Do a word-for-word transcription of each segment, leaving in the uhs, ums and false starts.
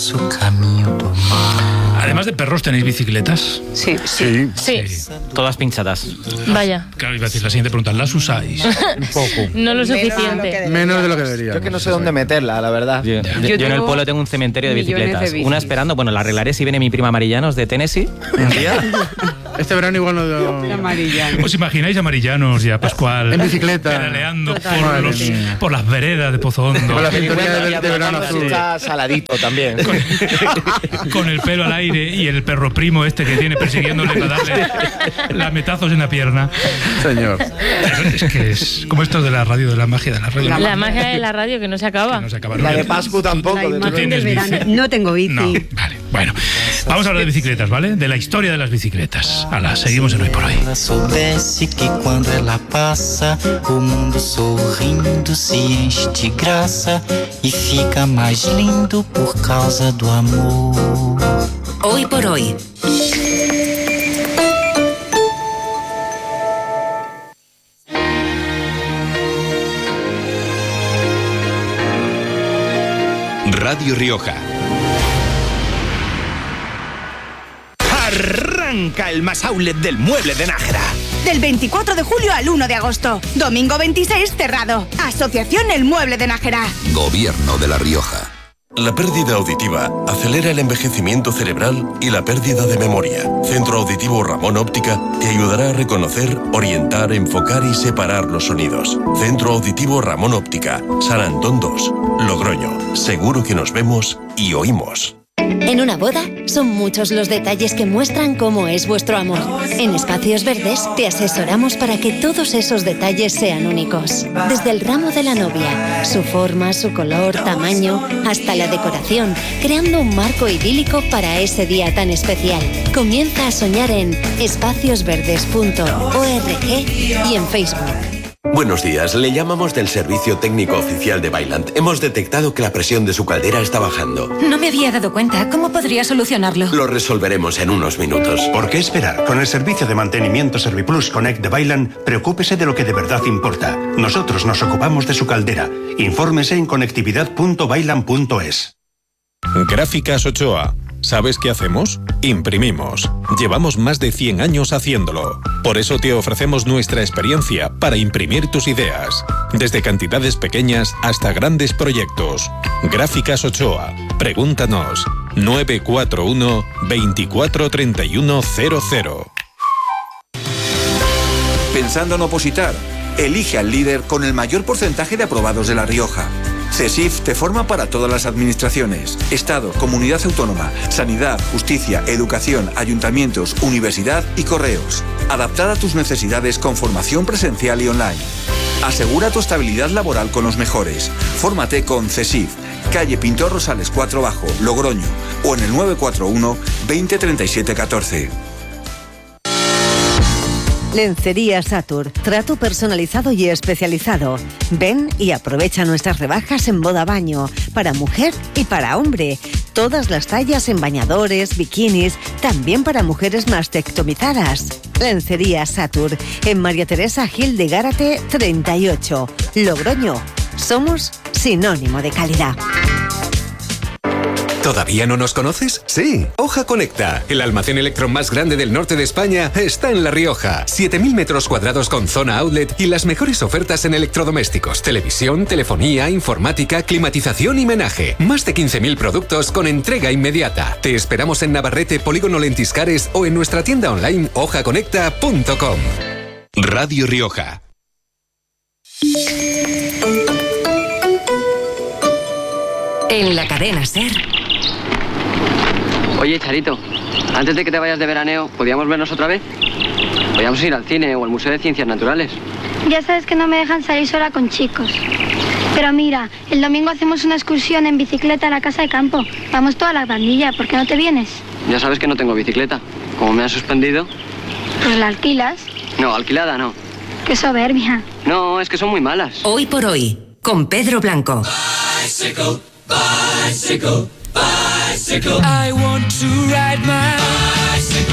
Su camino tomar. Además de perros, ¿tenéis bicicletas? Sí, sí. Sí. Sí. Todas pinchadas. Vaya. Claro, iba a decir la siguiente pregunta. ¿Las usáis? Un poco. No lo Menos de lo que suficiente. debería. Menos de lo que debería. Yo que no sé dónde meterla, la verdad. Yo, Yo yo en el tengo pueblo tengo un cementerio de millones de bicicletas. bicis. Una esperando, bueno, la arreglaré si viene mi prima Marillanos de Tennessee un día. Este verano igual no... La amarilla. ¿Os imagináis a Marillanos y a Pascual En bicicleta. pedaleando por, Madre los, mía. por las veredas de Pozo Hondo? Con la sintonía de, de verano azul. Está saladito también. Con el pelo al aire y el perro primo este que tiene persiguiéndole para darle lametazos en la pierna. Señor. Es que es como esto de la radio, de la magia de la radio. La magia de la radio que no se acaba. Que no se acaba La de nunca. Pascu tampoco. La de imagen tienes del verano. bici? No tengo bici. No, vale. Bueno, vamos a hablar de bicicletas, ¿vale? De la historia de las bicicletas. Ala, seguimos en Hoy por Hoy. Ela soubesse que quando ela passa, o mundo sorrindo se enche de graça e fica mais lindo por causa do amor. Hoy por hoy. Radio Rioja. Arranca el más outlet del mueble de Nájera. Del veinticuatro de julio al uno de agosto. Domingo veintiséis cerrado. Asociación El Mueble de Nájera. Gobierno de La Rioja. La pérdida auditiva acelera el envejecimiento cerebral y la pérdida de memoria. Centro Auditivo Ramón Óptica te ayudará a reconocer, orientar, enfocar y separar los sonidos. Centro Auditivo Ramón Óptica, San Antón dos, Logroño. Seguro que nos vemos y oímos. En una boda son muchos los detalles que muestran cómo es vuestro amor. En Espacios Verdes te asesoramos para que todos esos detalles sean únicos. Desde el ramo de la novia, su forma, su color, tamaño, hasta la decoración, creando un marco idílico para ese día tan especial. Comienza a soñar en espacios verdes punto org y en Facebook. Buenos días, le llamamos del Servicio Técnico Oficial de Vaillant. Hemos detectado que la presión de su caldera está bajando. No me había dado cuenta. ¿Cómo podría solucionarlo? Lo resolveremos en unos minutos. ¿Por qué esperar? Con el servicio de mantenimiento Serviplus Connect de Vaillant, preocúpese de lo que de verdad importa. Nosotros nos ocupamos de su caldera. Infórmese en conectividad punto vaillant punto es. Gráficas Ochoa. ¿Sabes qué hacemos? Imprimimos. Llevamos más de cien años haciéndolo. Por eso te ofrecemos nuestra experiencia para imprimir tus ideas. Desde cantidades pequeñas hasta grandes proyectos. Gráficas Ochoa. Pregúntanos. nueve cuatro uno, veinticuatro treinta y uno cero cero. ¿Pensando en opositar? Elige al líder con el mayor porcentaje de aprobados de La Rioja. CESIF te forma para todas las administraciones: Estado, Comunidad Autónoma, Sanidad, Justicia, Educación, Ayuntamientos, Universidad y Correos. Adaptada a tus necesidades con formación presencial y online. Asegura tu estabilidad laboral con los mejores. Fórmate con CESIF, calle Pintor Rosales cuatro Bajo, Logroño, o en el nueve cuatro uno, veinte treinta y siete catorce. Lencería Satur, trato personalizado y especializado. Ven y aprovecha nuestras rebajas en boda baño, para mujer y para hombre. Todas las tallas en bañadores, bikinis, también para mujeres mastectomizadas. Lencería Satur, en María Teresa Gil de Gárate treinta y ocho, Logroño. Somos sinónimo de calidad. ¿Todavía no nos conoces? Sí, Hoja Conecta, el almacén Electron más grande del norte de España, está en La Rioja. siete mil metros cuadrados con zona outlet y las mejores ofertas en electrodomésticos, televisión, telefonía, informática, climatización y menaje. Más de quince mil productos con entrega inmediata. Te esperamos en Navarrete, Polígono Lentiscares o en nuestra tienda online hoja conecta punto com. Radio Rioja. En la cadena SER. Oye, Charito, antes de que te vayas de veraneo, ¿podíamos vernos otra vez? Podíamos ir al cine o al Museo de Ciencias Naturales. Ya sabes que no me dejan salir sola con chicos. Pero mira, el domingo hacemos una excursión en bicicleta a la casa de campo. Vamos toda la pandilla, ¿por qué no te vienes? Ya sabes que no tengo bicicleta. Como me han suspendido... Pues la alquilas. No, alquilada no. Qué soberbia. No, es que son muy malas. Hoy por hoy, con Pedro Blanco. Bicycle, bicycle, bicycle. I want to ride my bicycle,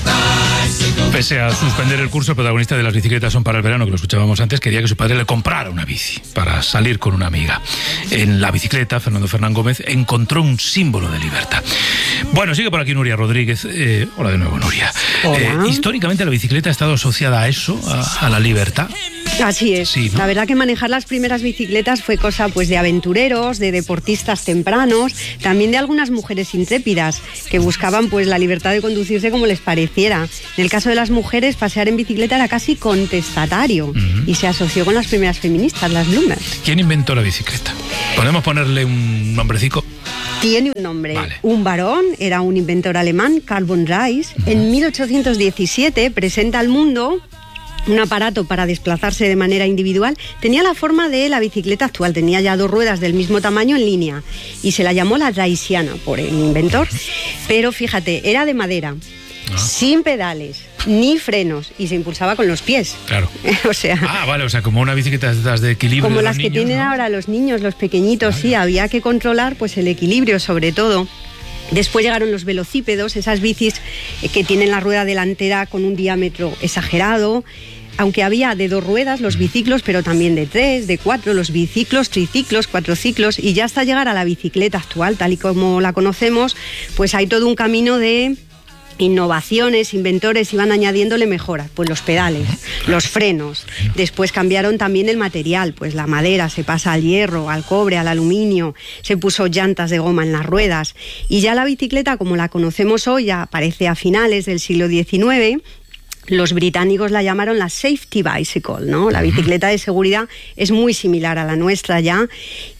Pese a suspender el curso, el protagonista de Las bicicletas son para el verano, que lo escuchábamos antes, quería que su padre le comprara una bici para salir con una amiga. En la bicicleta, Fernando Fernán Gómez encontró un símbolo de libertad. Bueno, sigue por aquí Nuria Rodríguez. Eh, hola de nuevo, Nuria. Eh, históricamente la bicicleta ha estado asociada a eso, a, a la libertad. Así es. Sí, ¿no? La verdad que manejar las primeras bicicletas fue cosa pues de aventureros, de deportistas tempranos, también de algunas mujeres intrépidas que buscaban pues la libertad de conducirse como les pareciera. En el caso de las mujeres, pasear en bicicleta era casi contestatario uh-huh. y se asoció con las primeras feministas, las Bloomers. ¿Quién inventó la bicicleta? ¿Podemos ponerle un nombrecico? Tiene un nombre. Vale. Un varón, era un inventor alemán, Karl von Reis. Uh-huh. En mil ochocientos diecisiete presenta al mundo un aparato para desplazarse de manera individual. Tenía la forma de la bicicleta actual, tenía ya dos ruedas del mismo tamaño en línea y se la llamó la Dreisiana por el inventor. Pero fíjate, era de madera, ¿ah? Sin pedales ni frenos y se impulsaba con los pies. Claro. O sea, ah, vale, o sea, como una bicicleta de equilibrio. Como de las niños, que tienen ¿no? ahora los niños, los pequeñitos, vale. Sí, había que controlar pues el equilibrio sobre todo. Después llegaron los velocípedos, esas bicis que tienen la rueda delantera con un diámetro exagerado. Aunque había de dos ruedas los biciclos, pero también de tres, de cuatro, los biciclos, triciclos, cuatrociclos, y ya hasta llegar a la bicicleta actual, tal y como la conocemos, pues hay todo un camino de innovaciones, inventores iban añadiéndole mejoras, pues los pedales, los frenos, después cambiaron también el material, pues la madera se pasa al hierro, al cobre, al aluminio, se puso llantas de goma en las ruedas, y ya la bicicleta como la conocemos hoy ya aparece a finales del siglo diecinueve. Los británicos la llamaron la safety bicycle, ¿no? La bicicleta de seguridad es muy similar a la nuestra ya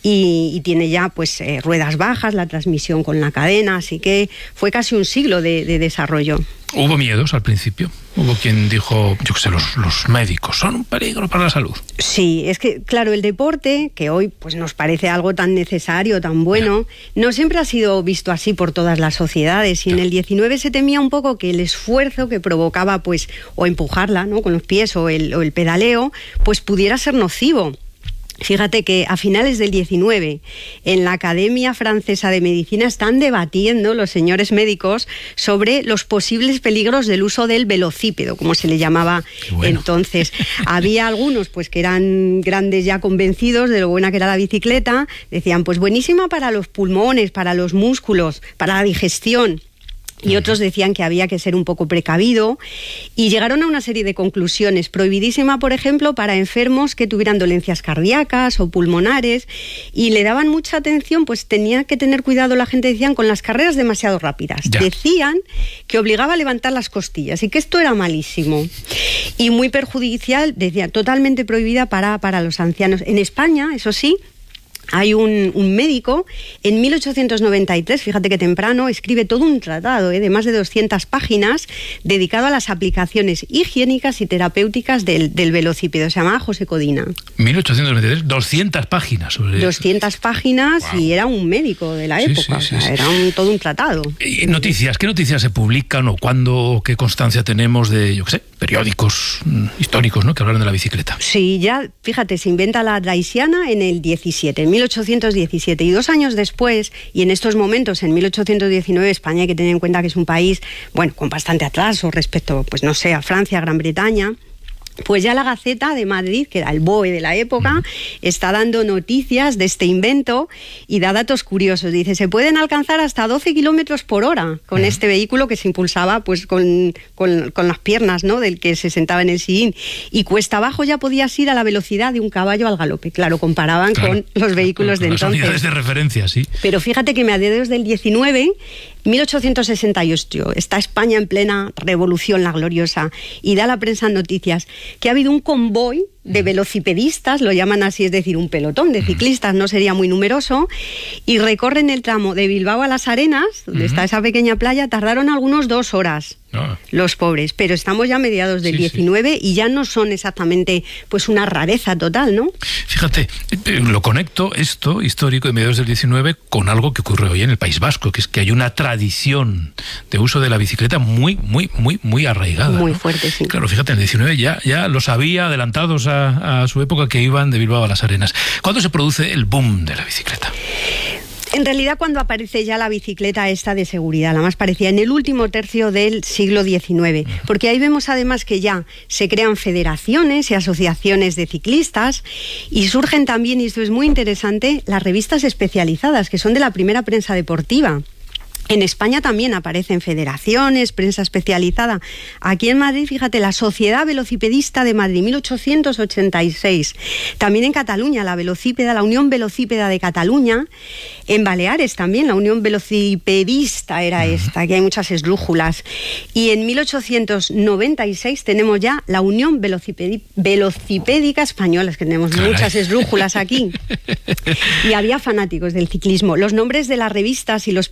y, y tiene ya pues eh, ruedas bajas, la transmisión con la cadena, así que fue casi un siglo de, de desarrollo. ¿Hubo miedos al principio? Hubo quien dijo, yo qué sé, los, los médicos son un peligro para la salud. Sí, es que, claro, el deporte, que hoy pues nos parece algo tan necesario, tan bueno, no siempre ha sido visto así por todas las sociedades. Y en el diecinueve se temía un poco que el esfuerzo que provocaba, pues, o empujarla, ¿no?, con los pies o el, o el pedaleo, pues pudiera ser nocivo. Fíjate que a finales del diecinueve, en la Academia Francesa de Medicina están debatiendo los señores médicos sobre los posibles peligros del uso del velocípedo, como se le llamaba bueno. entonces. Había algunos pues que eran grandes ya convencidos de lo buena que era la bicicleta, decían pues buenísima para los pulmones, para los músculos, para la digestión. Y otros decían que había que ser un poco precavido y llegaron a una serie de conclusiones. Prohibidísima, por ejemplo, para enfermos que tuvieran dolencias cardíacas o pulmonares, y le daban mucha atención, pues tenía que tener cuidado, la gente decían, con las carreras demasiado rápidas. Ya. Decían que obligaba a levantar las costillas y que esto era malísimo y muy perjudicial, decían, totalmente prohibida para, para los ancianos. En España, eso sí, hay un, un médico, en mil ochocientos noventa y tres, fíjate que temprano, escribe todo un tratado ¿eh? de más de doscientas páginas dedicado a las aplicaciones higiénicas y terapéuticas del, del velocípedo. Se llamaba José Codina. mil ochocientos noventa y tres, doscientas páginas sobre doscientas eso. Páginas wow. Y era un médico de la sí, época, sí, sí, o sea, sí. era un, todo un tratado. ¿Y noticias? ¿Qué noticias se publican o cuándo, o qué constancia tenemos de, yo qué sé, periódicos mm, históricos, ¿no?, que hablaron de la bicicleta? Sí, ya, fíjate, se inventa la Dreisiana en el diecisiete, en mil ochocientos diecisiete, y dos años después, y en estos momentos, en mil ochocientos diecinueve, España hay que tener en cuenta que es un país, bueno, con bastante atraso respecto, pues no sé, a Francia, a Gran Bretaña. Pues ya la Gaceta de Madrid, que era el B O E de la época, está dando noticias de este invento y da datos curiosos. Dice, se pueden alcanzar hasta doce kilómetros por hora con este vehículo que se impulsaba pues con, con, con las piernas, ¿no?, del que se sentaba en el sillín. Y cuesta abajo ya podías ir a la velocidad de un caballo al galope. Claro, comparaban claro, con los vehículos con, con de entonces. Las unidades de referencia, sí. Pero fíjate que a mediados del diecinueve, mil ochocientos sesenta y ocho, está España en plena revolución, la gloriosa, y da la prensa noticias que ha habido un convoy de velocipedistas, lo llaman así, es decir, un pelotón de ciclistas, no sería muy numeroso, y recorren el tramo de Bilbao a Las Arenas, donde uh-huh. está esa pequeña playa, tardaron algunos dos horas. Oh. Los pobres, pero estamos ya a mediados del sí, diecinueve sí. y ya no son exactamente pues una rareza total, ¿no? Fíjate, lo conecto esto histórico de mediados del diecinueve con algo que ocurre hoy en el País Vasco, que es que hay una tradición de uso de la bicicleta muy, muy, muy, muy arraigada. Muy ¿no? fuerte, sí. Claro, fíjate, en el diecinueve ya, ya los había adelantados a, a su época que iban de Bilbao a Las Arenas. ¿Cuándo se produce el boom de la bicicleta? En realidad, cuando aparece ya la bicicleta esta de seguridad, la más parecida, en el último tercio del siglo diecinueve, porque ahí vemos además que ya se crean federaciones y asociaciones de ciclistas y surgen también, y esto es muy interesante, las revistas especializadas, que son de la primera prensa deportiva. En España también aparecen federaciones, prensa especializada. Aquí en Madrid, fíjate, la Sociedad Velocipedista de Madrid, mil ochocientos ochenta y seis. También en Cataluña, la Velocípeda, la Unión Velocípeda de Cataluña. En Baleares también, la Unión Velocipedista era esta, que hay muchas esdrújulas. Y en mil ochocientos noventa y seis tenemos ya la Unión Velocipedi- Velocipédica Española, es que tenemos Caray. muchas esdrújulas aquí. Y había fanáticos del ciclismo. Los nombres de las revistas y los